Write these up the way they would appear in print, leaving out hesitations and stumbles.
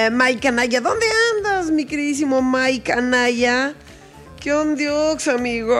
Mike Anaya, ¿dónde andas, mi queridísimo Mike Anaya? ¿Qué onda, amigo?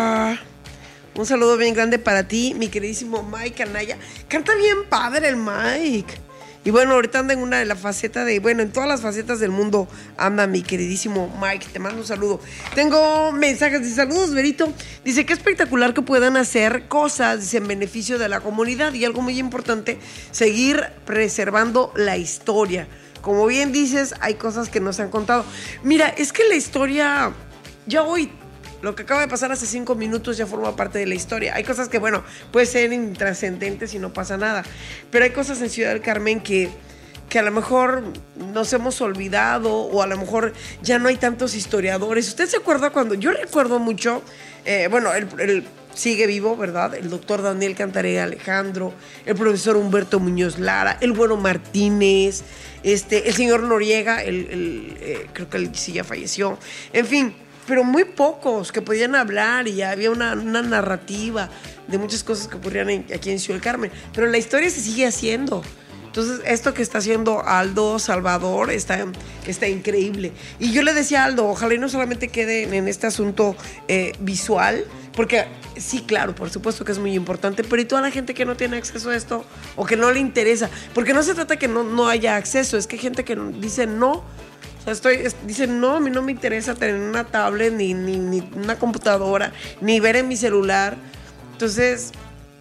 Un saludo bien grande para ti, mi queridísimo Mike Anaya. Canta bien padre el Mike. Y bueno, ahorita anda en una de las facetas en todas las facetas del mundo anda mi queridísimo Mike. Te mando un saludo. Tengo mensajes de saludos, Verito. Dice, qué espectacular que puedan hacer cosas, dice, en beneficio de la comunidad. Y algo muy importante, seguir preservando la historia. Como bien dices, hay cosas que nos han contado. Mira, es que la historia, ya hoy, lo que acaba de pasar hace 5 minutos ya forma parte de la historia. Hay cosas que, bueno, puede ser intrascendentes y no pasa nada. Pero hay cosas en Ciudad del Carmen que a lo mejor nos hemos olvidado o a lo mejor ya no hay tantos historiadores. ¿Usted se acuerda cuando? Yo recuerdo mucho, él sigue vivo, ¿verdad? El doctor Daniel Cantaré Alejandro, el profesor Humberto Muñoz Lara, el Güero Martínez, el señor Noriega, creo que él sí ya falleció. En fin, pero muy pocos que podían hablar y había una narrativa de muchas cosas que ocurrían aquí en Ciudad del Carmen. Pero la historia se sigue haciendo. Entonces, esto que está haciendo Aldo Salvador está increíble. Y yo le decía a Aldo, ojalá y no solamente quede en este asunto visual, porque sí, claro, por supuesto que es muy importante, pero y toda la gente que no tiene acceso a esto o que no le interesa, porque no se trata que no haya acceso, es que hay gente que dice no. O sea, dicen, no, a mí no me interesa tener una tablet, ni una computadora, ni ver en mi celular. Entonces,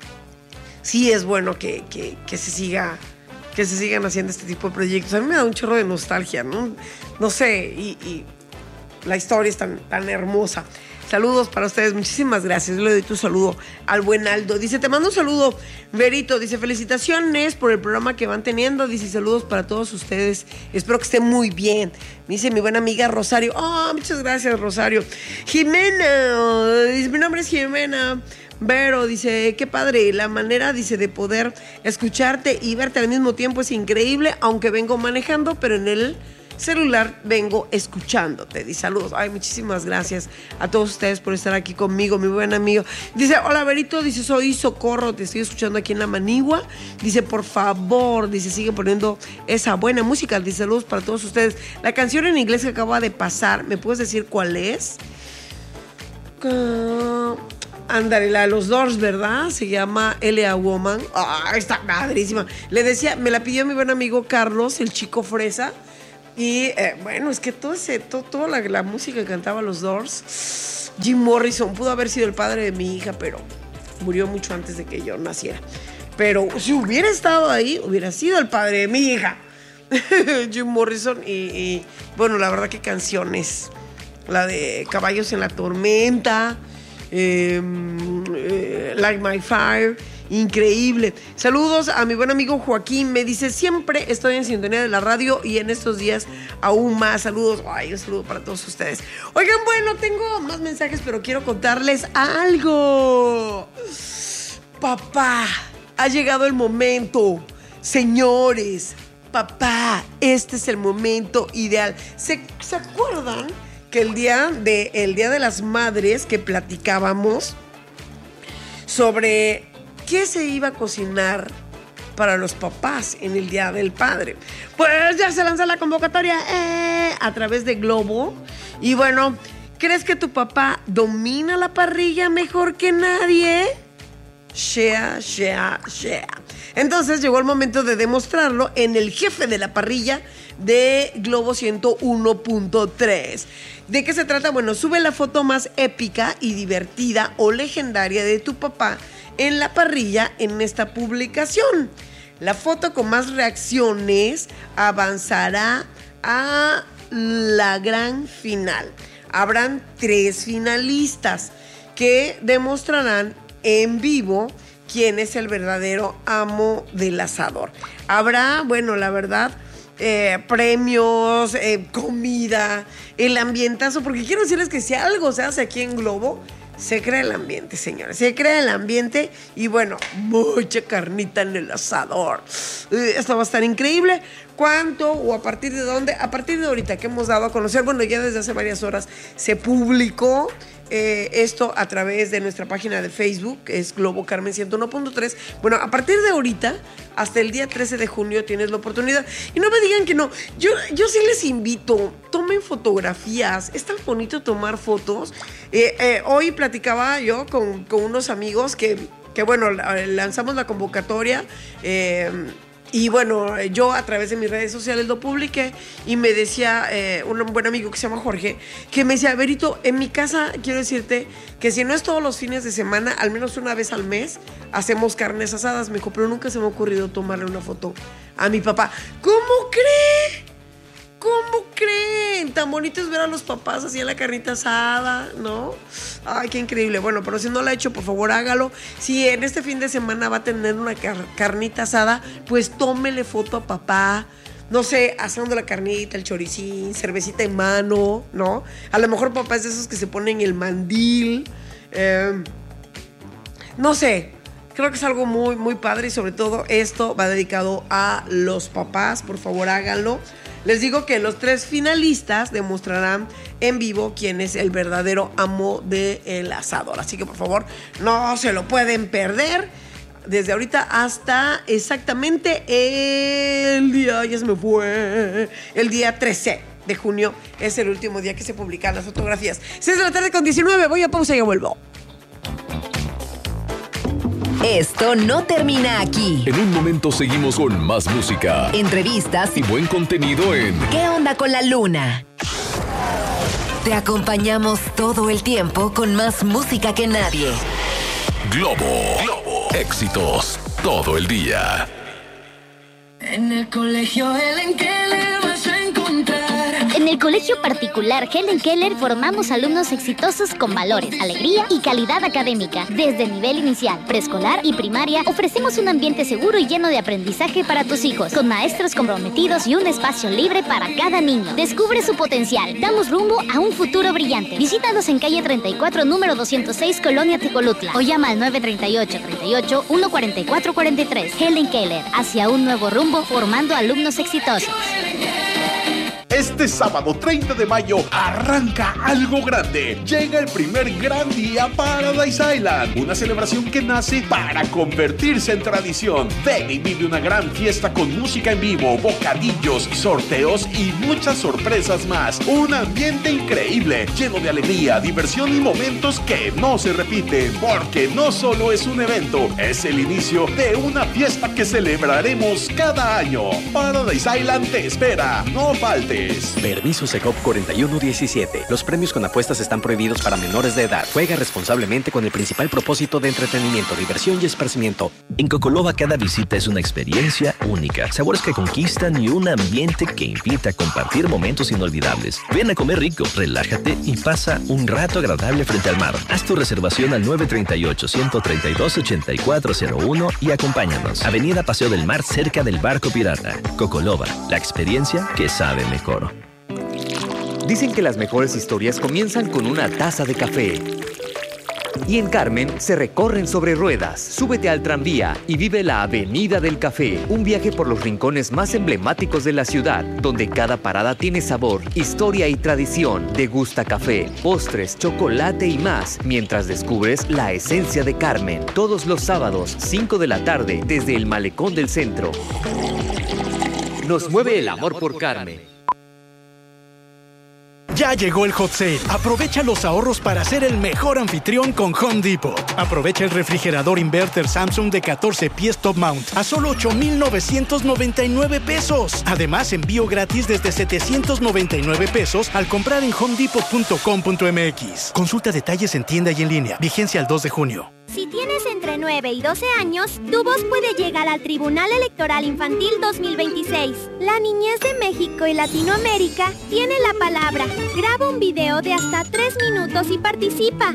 sí es bueno que se sigan haciendo este tipo de proyectos. A mí me da un chorro de nostalgia, ¿no? No sé, y la historia es tan hermosa. Saludos para ustedes, muchísimas gracias. Yo le doy tu saludo al buen Aldo. Dice, te mando un saludo, Verito. Dice, felicitaciones por el programa que van teniendo. Dice, saludos para todos ustedes. Espero que estén muy bien. Me dice mi buena amiga Rosario. Oh, muchas gracias, Rosario. Jimena, dice, mi nombre es Jimena Vero. Dice, qué padre. La manera, dice, de poder escucharte y verte al mismo tiempo es increíble. Aunque vengo manejando, pero en el celular vengo escuchándote. Dice, saludos. Ay, muchísimas gracias a todos ustedes por estar aquí conmigo, mi buen amigo. Dice, hola, Verito. Dice, soy Socorro, te estoy escuchando aquí en La Manigua. Dice, por favor, dice, sigue poniendo esa buena música. Dice, saludos para todos ustedes. La canción en inglés que acaba de pasar, ¿me puedes decir cuál es? Ándale, la de los Doors, ¿verdad? Se llama L.A. Woman. Ay, está padrísima. Le decía, me la pidió mi buen amigo Carlos, el chico fresa. Y bueno, es que toda la música que cantaba los Doors, Jim Morrison pudo haber sido el padre de mi hija, pero murió mucho antes de que yo naciera. Pero si hubiera estado ahí, hubiera sido el padre de mi hija. Jim Morrison y bueno, la verdad que canciones. La de Caballos en la Tormenta, Light My Fire. Increíble. Saludos a mi buen amigo Joaquín. Me dice, siempre estoy en sintonía de la radio y en estos días aún más. Saludos. Ay, un saludo para todos ustedes. Oigan, bueno, tengo más mensajes, pero quiero contarles algo. Papá, ha llegado el momento. Señores, papá, este es el momento ideal. ¿Se acuerdan que el día de las Madres que platicábamos sobre qué se iba a cocinar para los papás en el Día del Padre? Pues ya se lanza la convocatoria a través de Globo. Y bueno, ¿crees que tu papá domina la parrilla mejor que nadie? Shea. Entonces llegó el momento de demostrarlo en el jefe de la parrilla de Globo 101.3. ¿De qué se trata? Bueno, sube la foto más épica y divertida o legendaria de tu papá en la parrilla en esta publicación. La foto con más reacciones avanzará a la gran final. Habrán 3 finalistas que demostrarán en vivo quién es el verdadero amo del asador. Habrá, bueno, la verdad, premios, comida, el ambientazo, porque quiero decirles que si algo se hace aquí en Globo, se crea el ambiente, señores. Se crea el ambiente y bueno, mucha carnita en el asador. Esto va a estar increíble. ¿Cuánto o a partir de dónde? A partir de ahorita que hemos dado a conocer, bueno, ya desde hace varias horas se publicó esto a través de nuestra página de Facebook, que es Globo Carmen 101.3. Bueno, a partir de ahorita, hasta el día 13 de junio tienes la oportunidad. Y no me digan que no. Yo sí les invito, tomen fotografías. Es tan bonito tomar fotos. Hoy platicaba yo con unos amigos que bueno, lanzamos la convocatoria. Y bueno, yo a través de mis redes sociales lo publiqué y me decía un buen amigo que se llama Jorge, que me decía, Berito, en mi casa quiero decirte que si no es todos los fines de semana, al menos una vez al mes, hacemos carnes asadas. Me dijo, pero nunca se me ha ocurrido tomarle una foto a mi papá. ¿Cómo cree? ¿Cómo creen? Tan bonito es ver a los papás así en la carnita asada, ¿no? Ay, qué increíble. Bueno, pero si no lo ha hecho, por favor, hágalo. Si en este fin de semana va a tener una carnita asada, pues tómele foto a papá. No sé, asando la carnita, el choricín, cervecita en mano, ¿no? A lo mejor papá es de esos que se ponen el mandil. No sé. Creo que es algo muy, muy padre y sobre todo esto va dedicado a los papás. Por favor, háganlo. Les digo que los 3 finalistas demostrarán en vivo quién es el verdadero amo del asador. Así que, por favor, no se lo pueden perder. Desde ahorita hasta exactamente el día, ya se me fue, el día 13 de junio es el último día que se publican las fotografías. 6 de la tarde con 19, voy a pausa y ya vuelvo. Esto no termina aquí. En un momento seguimos con más música, Entrevistas y buen contenido en ¿Qué onda con la luna? Te acompañamos todo el tiempo con más música que nadie. Globo. Éxitos todo el día. En el colegio Helen Keller vas a encontrar. En el colegio particular Helen Keller formamos alumnos exitosos con valores, alegría y calidad académica. Desde el nivel inicial, preescolar y primaria, ofrecemos un ambiente seguro y lleno de aprendizaje para tus hijos, con maestros comprometidos y un espacio libre para cada niño. Descubre su potencial. Damos rumbo a un futuro brillante. Visítanos en calle 34, número 206, Colonia Tecolutla, o llama al 938-144-43. Helen Keller, hacia un nuevo rumbo, formando alumnos exitosos. Este sábado 30 de mayo arranca algo grande. Llega el primer gran día Paradise Island, una celebración que nace para convertirse en tradición. Ven y vive una gran fiesta con música en vivo, bocadillos, sorteos y muchas sorpresas más. Un ambiente increíble, lleno de alegría, diversión y momentos que no se repiten, porque no solo es un evento, es el inicio de una fiesta que celebraremos cada año. Paradise Island te espera, no faltes. Permiso Secop 4117. Los premios con apuestas están prohibidos para menores de edad. Juega responsablemente con el principal propósito de entretenimiento, diversión y esparcimiento. En Cocoloba cada visita es una experiencia única. Sabores que conquistan y un ambiente que invita a compartir momentos inolvidables. Ven a comer rico, relájate y pasa un rato agradable frente al mar. Haz tu reservación al 938-132-8401 y acompáñanos. Avenida Paseo del Mar, cerca del Barco Pirata. Cocoloba, la experiencia que sabe mejor. Dicen que las mejores historias comienzan con una taza de café. Y en Carmen se recorren sobre ruedas. Súbete al tranvía y vive la Avenida del Café. Un viaje por los rincones más emblemáticos de la ciudad, donde cada parada tiene sabor, historia y tradición. Degusta café, postres, chocolate y más, mientras descubres la esencia de Carmen. Todos los sábados, 5 de la tarde, desde el Malecón del Centro. Nos mueve el amor por Carmen. Ya llegó el Hot Sale. Aprovecha los ahorros para ser el mejor anfitrión con Home Depot. Aprovecha el refrigerador inverter Samsung de 14 pies top mount a solo 8,999 pesos. Además, envío gratis desde 799 pesos al comprar en homedepot.com.mx. Consulta detalles en tienda y en línea. Vigencia al 2 de junio. Si tienes entre 9 y 12 años, tu voz puede llegar al Tribunal Electoral Infantil 2026. La niñez de México y Latinoamérica tiene la palabra. Graba un video de hasta 3 minutos y participa.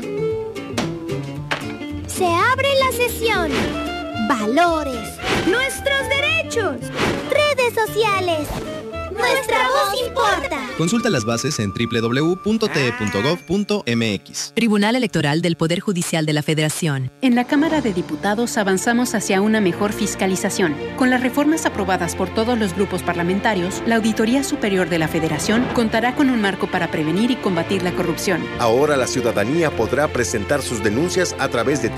Se abre la sesión. Valores. Nuestros derechos. Redes sociales. Nuestra voz importa. Consulta las bases en www.te.gov.mx. Tribunal Electoral del Poder Judicial de la Federación. En la Cámara de Diputados avanzamos hacia una mejor fiscalización. Con las reformas aprobadas por todos los grupos parlamentarios, la Auditoría Superior de la Federación contará con un marco para prevenir y combatir la corrupción. Ahora la ciudadanía podrá presentar sus denuncias a través de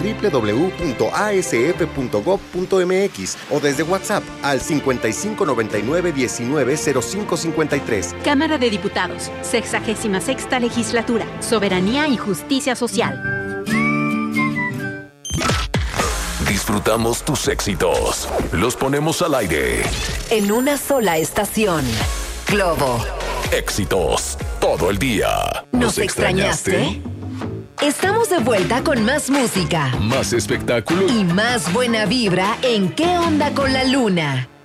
www.asf.gov.mx o desde WhatsApp al 5599-190553. Cámara de Diputados, 66ª Legislatura, Soberanía y Justicia Social. Disfrutamos tus éxitos. Los ponemos al aire. En una sola estación. Globo. Éxitos todo el día. ¿Nos extrañaste? Estamos de vuelta con más música, más espectáculo y más buena vibra en ¿Qué onda con la luna?